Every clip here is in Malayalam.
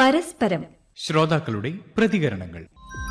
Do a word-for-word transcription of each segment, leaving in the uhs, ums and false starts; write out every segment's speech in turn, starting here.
പരസ്പരം ശ്രോതാക്കളുടെ പ്രതികരണങ്ങൾ.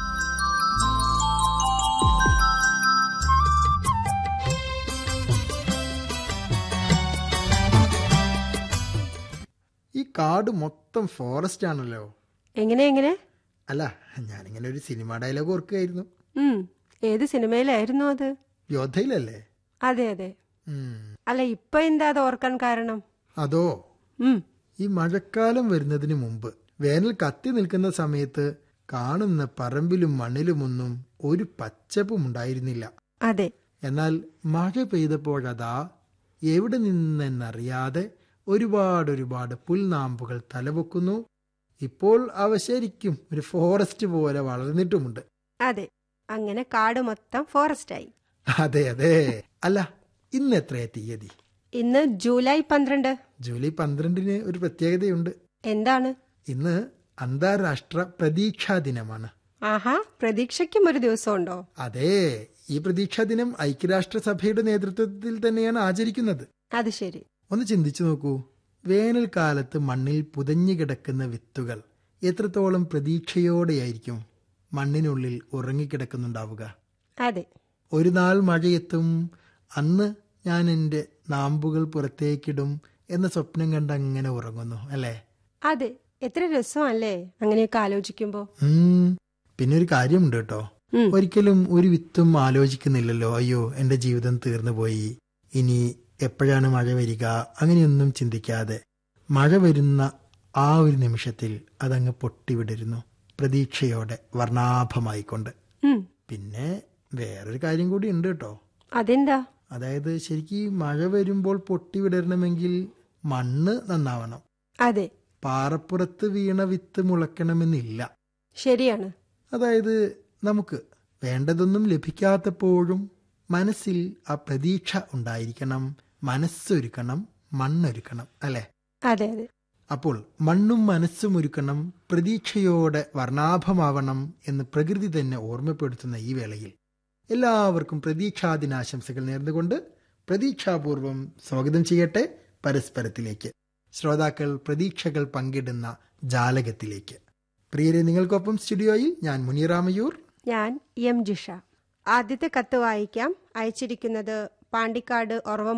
ഈ കാട് മൊത്തം ഫോറസ്റ്റ് ആണല്ലോ. എങ്ങനെ എങ്ങനെ അല്ല, ഞാനിങ്ങനെ ഒരു സിനിമ ഡയലോഗ് ഓർക്കുകയായിരുന്നു. ഉം ഏത് സിനിമയിലായിരുന്നു അത്? യോദ്ധയിലല്ലേ? അതെ അതെ. ഉം. അല്ല, ഇപ്പൊ എന്താ അത് ഓർക്കാൻ കാരണം? അതോ, ഉം ഈ മഴക്കാലം വരുന്നതിന് മുമ്പ് വേനൽ കത്തി നിൽക്കുന്ന സമയത്ത് കാണുന്ന പറമ്പിലും മണ്ണിലുമൊന്നും ഒരു പച്ചപ്പും ഉണ്ടായിരുന്നില്ല. അതെ. എന്നാൽ മഴ പെയ്തപ്പോഴതാ എവിടെ നിന്നെന്നറിയാതെ ഒരുപാട് ഒരുപാട് പുൽനാമ്പുകൾ തലപൊക്കുന്നു. ഇപ്പോൾ അവ ശരിക്കും ഒരു ഫോറസ്റ്റ് പോലെ വളർന്നിട്ടുമുണ്ട്. അതെ, അങ്ങനെ കാട് മൊത്തം ഫോറസ്റ്റ് ആയി. അതെ അതെ. അല്ല, ഇന്ന് എത്രയാ തീയതി? ഇന്ന് ജൂലൈ പന്ത്രണ്ട്. ജൂലൈ പന്ത്രണ്ടിന് ഒരു പ്രത്യേകതയുണ്ട്. എന്താണ്? ഇന്ന് അന്താരാഷ്ട്ര പ്രതീക്ഷാ ദിനമാണ്. ആഹാ, പ്രതീക്ഷയ്ക്കും ഒരു ദിവസം ഉണ്ടോ? അതെ, ഈ പ്രതീക്ഷാ ദിനം ഐക്യരാഷ്ട്രസഭയുടെ നേതൃത്വത്തിൽ തന്നെയാണ് ആചരിക്കുന്നത്. അത് ശരി. ഒന്ന് ചിന്തിച്ചു നോക്കൂ, വേനൽക്കാലത്ത് മണ്ണിൽ പുതഞ്ഞു കിടക്കുന്ന വിത്തുകൾ എത്രത്തോളം പ്രതീക്ഷയോടെയായിരിക്കും മണ്ണിനുള്ളിൽ ഉറങ്ങിക്കിടക്കുന്നുണ്ടാവുക. അതെ. ഒരു നാൾ മഴയെത്തും, അന്ന് ഞാൻ എൻ്റെ നാമ്പുകൾ പുറത്തേക്കിടും എന്ന സ്വപ്നം കണ്ട് അങ്ങനെ ഉറങ്ങുന്നു, അല്ലേ? അതെ, എത്ര രസമല്ലേ അങ്ങനെയൊക്കെ ആലോചിക്കുമ്പോ. ഉം പിന്നെ ഒരു കാര്യമുണ്ട് കേട്ടോ. ഒരിക്കലും ഒരു വിത്തും ആലോചിക്കുന്നില്ലല്ലോ, അയ്യോ എന്റെ ജീവിതം തീർന്നു പോയി, ഇനി എപ്പോഴാണ് മഴ വരിക, അങ്ങനെയൊന്നും ചിന്തിക്കാതെ മഴ വരുന്ന ആ ഒരു നിമിഷത്തിൽ അതങ്ങ് പൊട്ടിവിടരുന്നു, പ്രതീക്ഷയോടെ വർണ്ണാഭമായിക്കൊണ്ട്. പിന്നെ വേറൊരു കാര്യം കൂടി ഉണ്ട് കേട്ടോ. അതെന്താ? അതായത് ശരിക്കും മഴ വരുമ്പോൾ പൊട്ടിവിടരണമെങ്കിൽ മണ്ണ് നന്നാവണം. അതെ. പാറപ്പുറത്ത് വീണ വിത്ത് മുളയ്ക്കണമെന്നില്ല. ശരിയാണ്. അതായത് നമുക്ക് വേണ്ടതൊന്നും ലഭിക്കാത്തപ്പോഴും മനസ്സിൽ ആ പ്രതീക്ഷ ഉണ്ടായിരിക്കണം, മനസ്സൊരുക്കണം, മണ്ണൊരുക്കണം, അല്ലെ? അതെ അതെ. അപ്പോൾ മണ്ണും മനസ്സും ഒരുക്കണം, പ്രതീക്ഷയോടെ വർണ്ണാഭമാവണം എന്ന് പ്രകൃതി തന്നെ ഓർമ്മപ്പെടുത്തുന്ന ഈ വേളയിൽ എല്ലാവർക്കും പ്രതീക്ഷാദിനാശംസകൾ നേർന്നുകൊണ്ട് പ്രതീക്ഷാപൂർവം സ്വാഗതം ചെയ്യട്ടെ പരസ്പരത്തിലേക്ക്, ശ്രോതാക്കൾ പ്രതീക്ഷകൾ പങ്കിടുന്ന ജാലകത്തിലേക്ക്. പ്രിയരെ, നിങ്ങൾക്കൊപ്പം സ്റ്റുഡിയോയിൽ ഞാൻ മുനിറാമയൂർ, ഞാൻ എം ജിഷ. ആദ്യത്തെ കത്ത് വായിക്കാം. അയച്ചിരിക്കുന്നത് പാണ്ടിക്കാട് ഒറവം